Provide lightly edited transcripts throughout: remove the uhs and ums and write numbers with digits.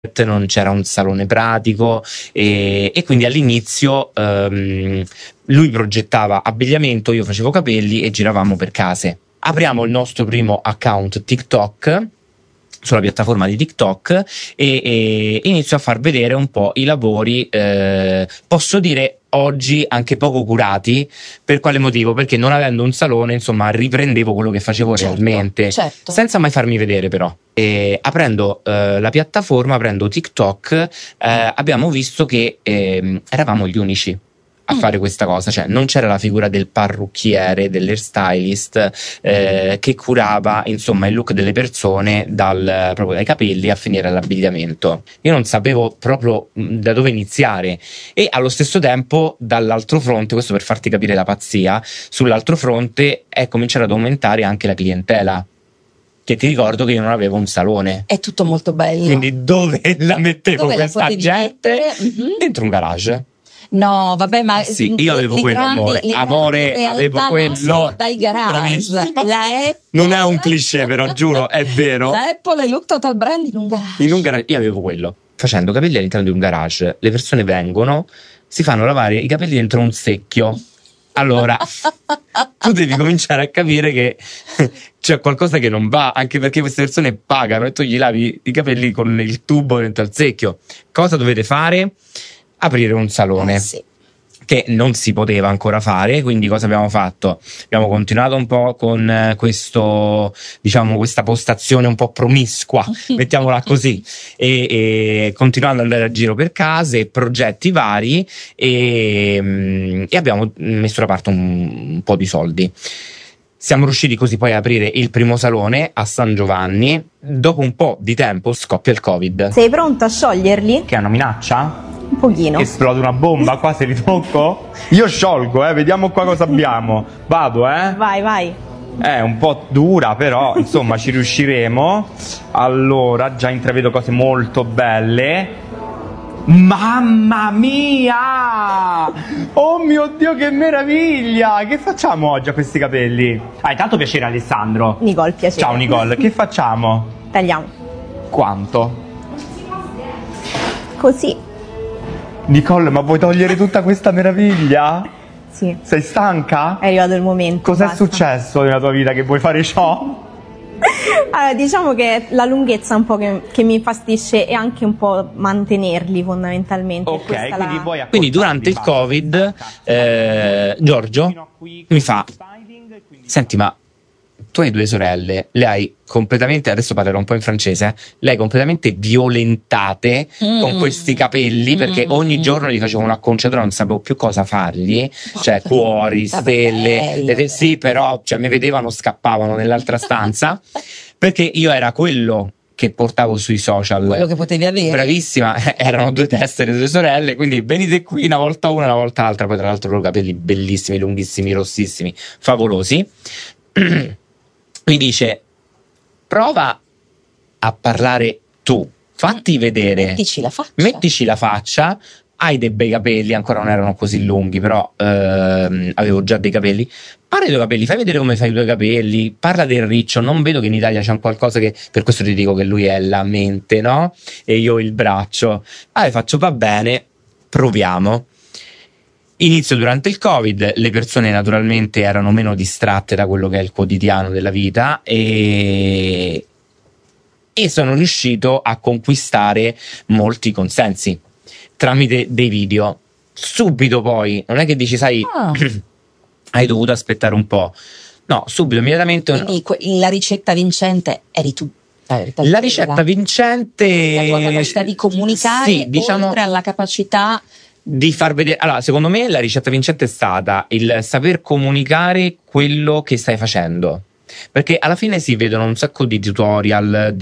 non c'era un salone pratico e quindi all'inizio lui progettava abbigliamento, io facevo capelli e giravamo per case. Apriamo il nostro primo account TikTok sulla piattaforma di TikTok e inizio a far vedere un po' i lavori, posso dire oggi anche poco curati. Per quale motivo? Perché non avendo un salone, insomma, riprendevo quello che facevo realmente, senza mai farmi vedere però. E aprendo la piattaforma, aprendo TikTok, abbiamo visto che eravamo gli unici a fare questa cosa, cioè non c'era la figura del parrucchiere, dell'hairstylist che curava insomma il look delle persone proprio dai capelli a finire all'abbigliamento. Io non sapevo proprio da dove iniziare e allo stesso tempo dall'altro fronte, questo per farti capire la pazzia, sull'altro fronte è cominciata ad aumentare anche la clientela, che ti ricordo che io non avevo un salone. È tutto molto bello. Quindi dove la mettevo questa gente? Dentro un garage. No, vabbè, ma sì, io avevo quello, amore, avevo quello dai garage. Non è un cliché, però giuro, è vero. La Apple e Look Total Brand in un garage. Io avevo quello. Facendo capelli all'interno di un garage, le persone vengono, si fanno lavare i capelli dentro un secchio. Allora, tu devi cominciare a capire che c'è qualcosa che non va, anche perché queste persone pagano e tu gli lavi i capelli con il tubo dentro al secchio. Cosa dovete fare? Aprire un salone, sì. Che non si poteva ancora fare, quindi cosa abbiamo fatto? Abbiamo continuato un po' con questo, diciamo, questa postazione un po' promiscua, mettiamola così, e continuando ad andare a giro per case, progetti vari e abbiamo messo da parte un po' di soldi. Siamo riusciti così poi a aprire il primo salone a San Giovanni. Dopo un po' di tempo scoppia il Covid. Sei pronto a scioglierli? Che è una minaccia? Un pochino. Esplode una bomba qua se li tocco? Io sciolgo, vediamo qua cosa abbiamo. Vado, Vai. È un po' dura, però insomma ci riusciremo. Allora, già intravedo cose molto belle. Mamma mia! Oh mio Dio, che meraviglia! Che facciamo oggi a questi capelli? Tanto piacere Alessandro. Nicole, piacere. Ciao Nicole, che facciamo? Tagliamo. Quanto? Così. Nicole, ma vuoi togliere tutta questa meraviglia? Sì. Sei stanca? È arrivato il momento. Cos'è successo nella tua vita che vuoi fare ciò? Allora, diciamo che la lunghezza un po' che mi infastidisce e anche un po' mantenerli fondamentalmente. Ok, quindi durante il Covid Giorgio mi fa: senti, ma tu hai due sorelle, le hai completamente, adesso parlerò un po' in francese, le hai completamente violentate con questi capelli, perché ogni giorno gli facevo una acconciatura, non sapevo più cosa fargli, cioè cuori, stelle, sì, però cioè, mi vedevano, scappavano nell'altra stanza, perché io era quello che portavo sui social, quello che potevi avere. Bravissima, erano due teste le due sorelle, quindi venite qui una volta una volta l'altra, poi tra l'altro loro capelli bellissimi, lunghissimi, rossissimi, favolosi. Mi dice: prova a parlare tu, fatti vedere, mettici la faccia, hai dei bei capelli, ancora non erano così lunghi, però avevo già dei capelli. Parla dei tuoi capelli, fai vedere come fai i tuoi capelli, parla del riccio. Non vedo che in Italia c'è un qualcosa che, per questo ti dico che lui è la mente, no? E io il braccio. Faccio, va bene, proviamo. Inizio durante il Covid, le persone naturalmente erano meno distratte da quello che è il quotidiano della vita e sono riuscito a conquistare molti consensi tramite dei video. Subito poi, non è che dici, sai, hai dovuto aspettare un po'. No, subito, immediatamente. Quindi la ricetta vincente eri tu. La ricetta vincente, la tua capacità di comunicare, sì, diciamo, oltre alla capacità di far vedere. Allora, secondo me la ricetta vincente è stata il saper comunicare quello che stai facendo, perché alla fine si vedono un sacco di tutorial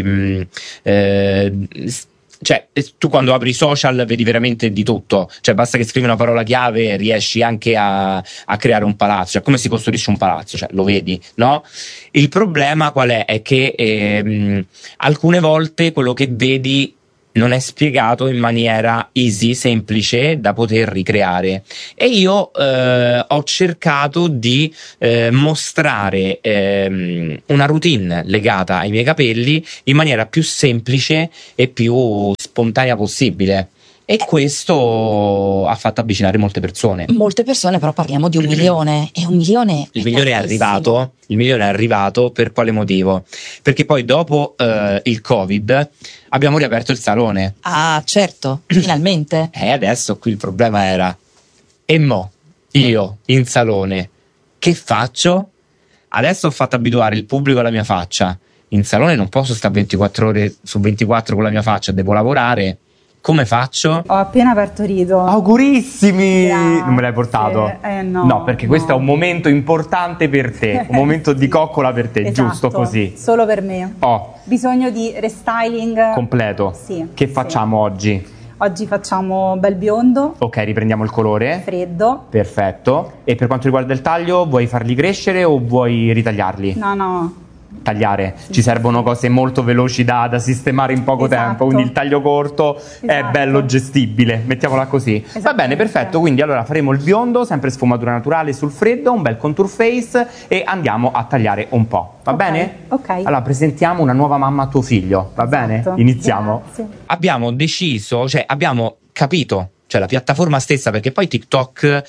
cioè tu quando apri i social vedi veramente di tutto, cioè basta che scrivi una parola chiave e riesci anche a creare un palazzo, cioè come si costruisce un palazzo, cioè lo vedi, no? Il problema qual è? È che alcune volte quello che vedi non è spiegato in maniera easy, semplice da poter ricreare, e io ho cercato di mostrare una routine legata ai miei capelli in maniera più semplice e più spontanea possibile. E questo ha fatto avvicinare molte persone. Molte persone, però parliamo di 1 milione. E 1 milione. Il milione è arrivato. Il milione è arrivato per quale motivo? Perché poi dopo il Covid abbiamo riaperto il salone. Ah, certo, finalmente. E adesso qui il problema era: e mo io in salone che faccio? Adesso ho fatto abituare il pubblico alla mia faccia. In salone non posso stare 24 ore su 24 con la mia faccia, devo lavorare. Come faccio? Ho appena partorito. Augurissimi! Grazie. Non me l'hai portato? No, perché questo è un momento importante per te, un momento di coccola per te, esatto, giusto così? Solo per me. Ho bisogno di restyling completo. Sì. Che facciamo oggi? Oggi facciamo bel biondo. Ok, riprendiamo il colore. Freddo. Perfetto. E per quanto riguarda il taglio, vuoi farli crescere o vuoi ritagliarli? No. Tagliare, ci servono cose molto veloci da sistemare in poco tempo, quindi il taglio corto è bello gestibile, mettiamola così. Va bene, perfetto, quindi allora faremo il biondo, sempre sfumatura naturale sul freddo, un bel contour face, e andiamo a tagliare un po', va bene? Ok. Allora presentiamo una nuova mamma a tuo figlio, va bene? Iniziamo. Grazie. Abbiamo deciso, cioè abbiamo capito, cioè la piattaforma stessa, perché poi TikTok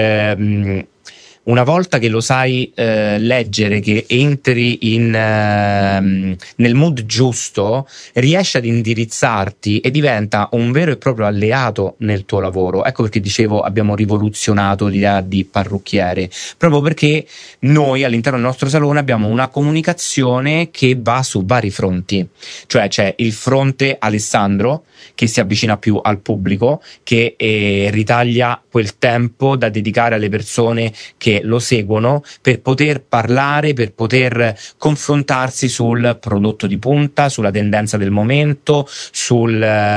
una volta che lo sai leggere, che entri nel mood giusto, riesci ad indirizzarti e diventa un vero e proprio alleato nel tuo lavoro. Ecco perché dicevo abbiamo rivoluzionato l'idea di parrucchiere, proprio perché noi all'interno del nostro salone abbiamo una comunicazione che va su vari fronti, cioè c'è il fronte Alessandro che si avvicina più al pubblico, che ritaglia quel tempo da dedicare alle persone che lo seguono per poter parlare, per poter confrontarsi sul prodotto di punta, sulla tendenza del momento, sul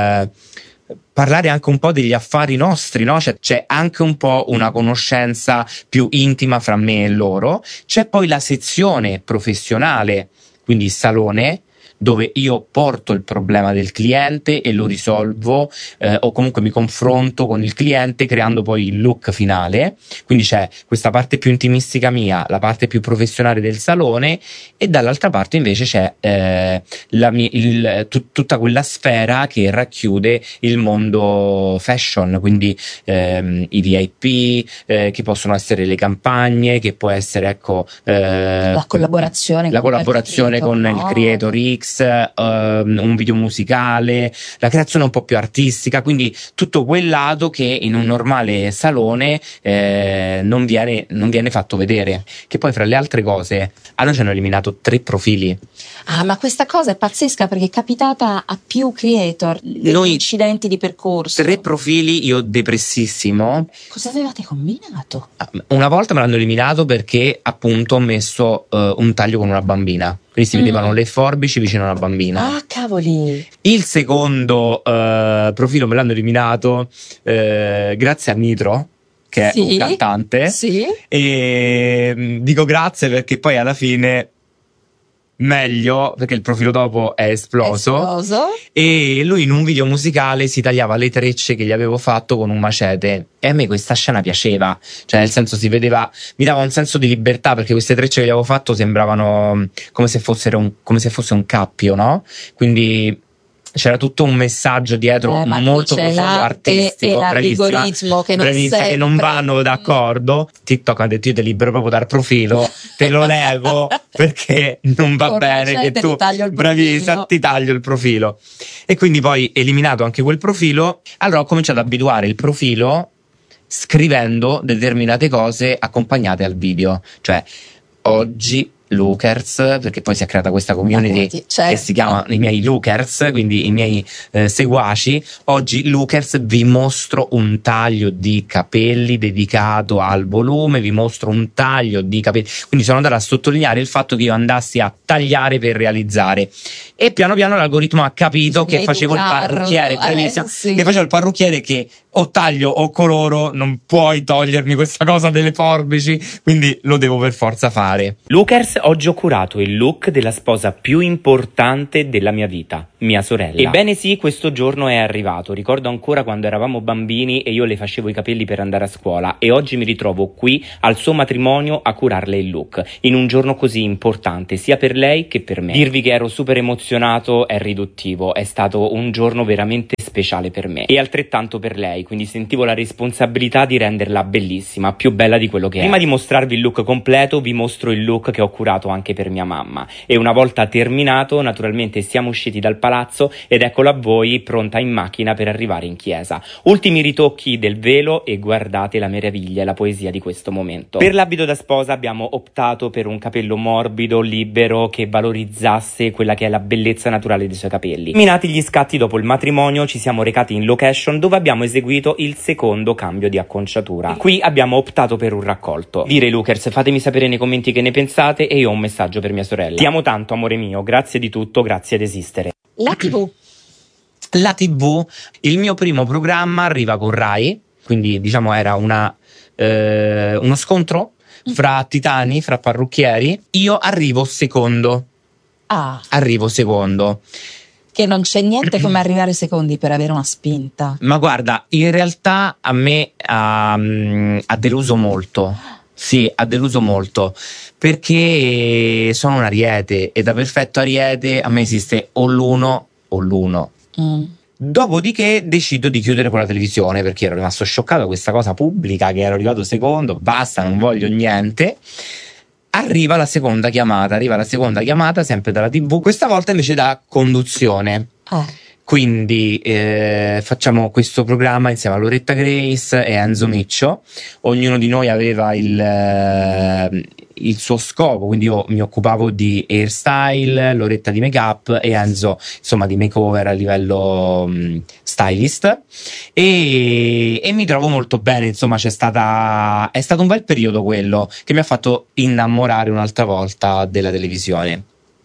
parlare anche un po' degli affari nostri, no? C'è anche un po' una conoscenza più intima fra me e loro. C'è poi la sezione professionale, quindi il salone, dove io porto il problema del cliente e lo risolvo, o comunque mi confronto con il cliente creando poi il look finale. Quindi c'è questa parte più intimistica mia, la parte più professionale del salone, e dall'altra parte invece c'è tutta quella sfera che racchiude il mondo fashion, quindi i VIP, che possono essere le campagne, che può essere la collaborazione con il Creator X, un video musicale, la creazione un po' più artistica, quindi tutto quel lato che in un normale salone non viene fatto vedere. Che poi, fra le altre cose, a noi ci hanno eliminato 3 profili. Ah, ma questa cosa è pazzesca, perché è capitata a più creator, incidenti di percorso. 3 profili, io depressissimo. Cosa avevate combinato? Una volta me l'hanno eliminato perché appunto ho messo un taglio con una bambina, quindi si vedevano le forbici vicino a una bambina. Ah, cavoli! Il secondo profilo me l'hanno eliminato grazie a Nitro, che è un cantante. Sì. E dico grazie perché poi alla fine meglio, perché il profilo dopo è esploso. E lui in un video musicale si tagliava le trecce che gli avevo fatto con un macete, e a me questa scena piaceva, cioè nel senso si vedeva, mi dava un senso di libertà, perché queste trecce che gli avevo fatto sembravano come se fosse un cappio, no? Quindi c'era tutto un messaggio dietro molto profondo, artistico, e l'algoritmo che non vanno d'accordo. TikTok ha detto: io ti libero proprio dal profilo, te lo nego perché non va bene che tu bravissima ti taglio il profilo. E quindi poi eliminato anche quel profilo, allora ho cominciato ad abituare il profilo scrivendo determinate cose accompagnate al video, cioè oggi Lookers, perché poi si è creata questa community che si chiama i miei Lookers, quindi i miei seguaci. Oggi Lookers, vi mostro un taglio di capelli dedicato al volume, vi mostro un taglio di capelli, quindi sono andato a sottolineare il fatto che io andassi a tagliare per realizzare, e piano piano l'algoritmo ha capito che facevo il parrucchiere, che facevo il parrucchiere, che o taglio o coloro, non puoi togliermi questa cosa delle forbici, quindi lo devo per forza fare. Lookers Lookers, oggi ho curato il look della sposa più importante della mia vita, mia sorella. Ebbene sì, questo giorno è arrivato. Ricordo ancora quando eravamo bambini e io le facevo i capelli per andare a scuola, e oggi mi ritrovo qui al suo matrimonio a curarle il look, in un giorno così importante sia per lei che per me. Dirvi che ero super emozionato è riduttivo, è stato un giorno veramente speciale per me e altrettanto per lei, quindi sentivo la responsabilità di renderla bellissima, più bella di quello che è. Prima di mostrarvi il look completo vi mostro il look che ho curato anche per mia mamma, e una volta terminato naturalmente siamo usciti dal palazzo ed eccola a voi pronta in macchina per arrivare in chiesa. Ultimi ritocchi del velo e guardate la meraviglia e la poesia di questo momento. Per l'abito da sposa abbiamo optato per un capello morbido, libero, che valorizzasse quella che è la bellezza naturale dei suoi capelli. Terminati gli scatti dopo il matrimonio ci siamo recati in location dove abbiamo eseguito il secondo cambio di acconciatura. E qui abbiamo optato per un raccolto. Dire Lookers, fatemi sapere nei commenti che ne pensate, e io ho un messaggio per mia sorella. Ti amo tanto, amore mio, grazie di tutto, grazie ad esistere. La TV. La TV, il mio primo programma arriva con Rai, quindi diciamo era uno scontro fra titani, fra parrucchieri. Io arrivo secondo. Arrivo secondo. Che non c'è niente come arrivare secondi per avere una spinta. Ma guarda, in realtà a me ha deluso molto. Sì, ha deluso molto, perché sono un ariete e da perfetto ariete a me esiste o l'uno o l'uno. Dopodiché decido di chiudere con la televisione, perché ero rimasto scioccato da questa cosa pubblica, che ero arrivato secondo, basta, non voglio niente. Arriva la seconda chiamata sempre dalla TV, questa volta invece da conduzione. Quindi facciamo questo programma insieme a Loretta Grace e Enzo Miccio. Ognuno di noi aveva il suo scopo, quindi io mi occupavo di hairstyle, Loretta di make up e Enzo insomma di makeover a livello stylist, e mi trovo molto bene, insomma è stato un bel periodo quello che mi ha fatto innamorare un'altra volta della televisione.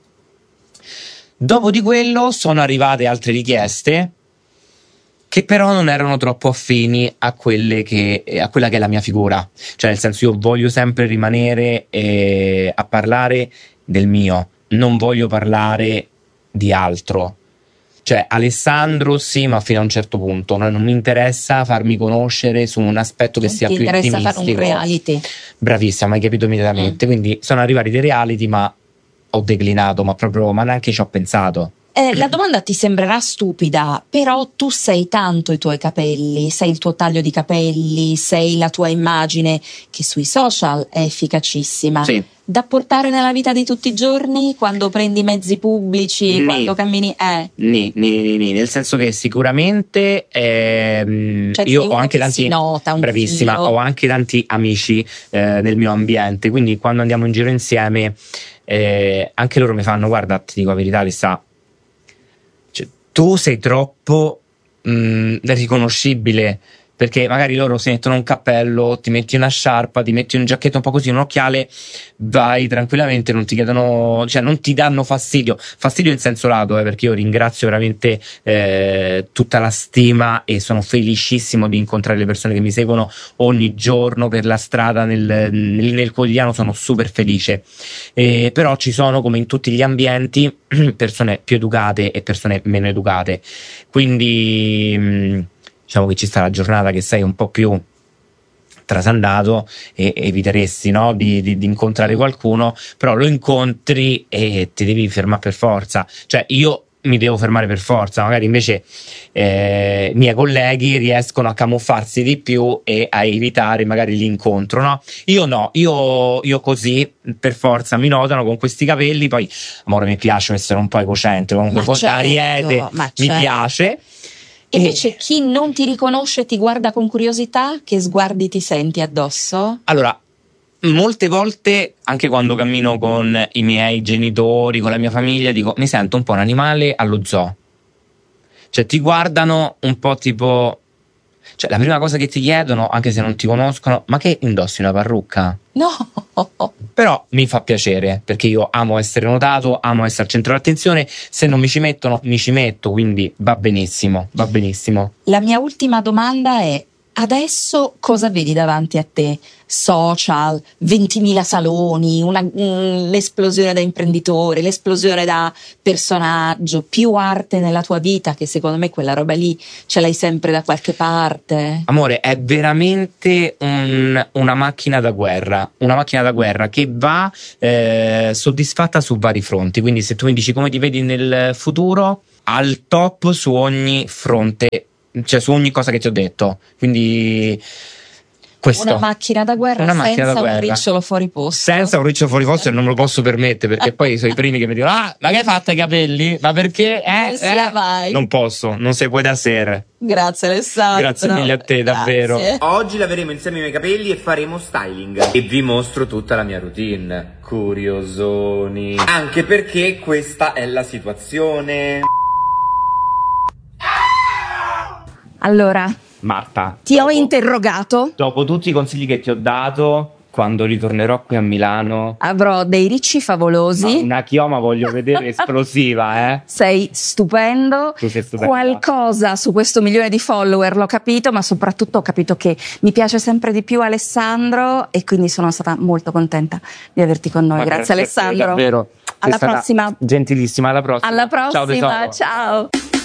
Dopo di quello sono arrivate altre richieste che però non erano troppo affini a quella che è la mia figura, cioè nel senso, io voglio sempre rimanere a parlare del mio, non voglio parlare di altro. Cioè Alessandro sì, ma fino a un certo punto non mi interessa farmi conoscere su un aspetto che sia più intimistico. Mi interessa fare un reality. Bravissima, hai capito immediatamente. Quindi sono arrivati dei reality, ma ho declinato, ma neanche ci ho pensato. La domanda ti sembrerà stupida, però tu sei tanto i tuoi capelli, sei il tuo taglio di capelli, sei la tua immagine, che sui social è efficacissima. Sì. Da portare nella vita di tutti i giorni, quando prendi mezzi pubblici, quando cammini, nel senso che sicuramente cioè, io ho anche tanti, nota, bravissima, ho anche tanti amici nel mio ambiente, quindi quando andiamo in giro insieme anche loro mi fanno: guarda, ti dico la verità, Alessà, cioè, tu sei troppo riconoscibile, perché magari loro si mettono un cappello, ti metti una sciarpa, ti metti un giacchetto un po' così, un occhiale, vai tranquillamente, non ti chiedono, cioè non ti danno fastidio in senso lato, perché io ringrazio veramente tutta la stima e sono felicissimo di incontrare le persone che mi seguono ogni giorno per la strada, nel quotidiano, sono super felice. Però ci sono, come in tutti gli ambienti, persone più educate e persone meno educate, quindi diciamo che ci sta la giornata che sei un po' più trasandato e eviteresti, no, di incontrare qualcuno, però lo incontri e ti devi fermare per forza. Cioè io mi devo fermare per forza, magari invece i miei colleghi riescono a camuffarsi di più e a evitare magari l'incontro, no? Io no, io così per forza mi notano con questi capelli. Poi amore, mi piace essere un po' egocentrico, comunque Ariete mi piace. Invece chi non ti riconosce ti guarda con curiosità, che sguardi ti senti addosso? Allora, molte volte, anche quando cammino con i miei genitori, con la mia famiglia, dico: mi sento un po' un animale allo zoo. Cioè ti guardano un po' tipo, cioè la prima cosa che ti chiedono, anche se non ti conoscono: ma che indossi una parrucca? No! Però mi fa piacere, perché io amo essere notato, amo essere al centro dell'attenzione. Se non mi ci mettono, mi ci metto, quindi va benissimo, va benissimo. La mia ultima domanda è: adesso cosa vedi davanti a te? Social, 20.000 saloni, l'esplosione da imprenditore, l'esplosione da personaggio, più arte nella tua vita, che secondo me quella roba lì ce l'hai sempre da qualche parte. Amore, è veramente una macchina da guerra che va soddisfatta su vari fronti. Quindi se tu mi dici come ti vedi nel futuro, al top su ogni fronte, cioè su ogni cosa che ti ho detto. Quindi questo. Una macchina da guerra senza un ricciolo fuori posto. Senza un ricciolo fuori posto, e non me lo posso permettere, perché poi sono i primi che mi dicono: ah, ma che hai fatto i capelli? Ma perché? Non posso, non si può da sera. Grazie Alessandro. Grazie mille a te, davvero. Oggi laveremo insieme i miei capelli e faremo styling. E vi mostro tutta la mia routine. Curiosoni. Anche perché questa è la situazione. Allora, Marta, ti ho interrogato. dopo tutti i consigli che ti ho dato, quando ritornerò qui a Milano, Avrò dei ricci favolosi. una chioma voglio vedere esplosiva, Sei stupendo. Tu sei stupenda. Qualcosa su questo 1 milione di follower l'ho capito, ma soprattutto ho capito che mi piace sempre di più Alessandro, e quindi sono stata molto contenta di averti con noi. Ma Grazie grazie a te, Alessandro. davvero. Alla Sei stata prossima. gentilissima, alla prossima. Alla prossima, Ciao tesoro. ciao.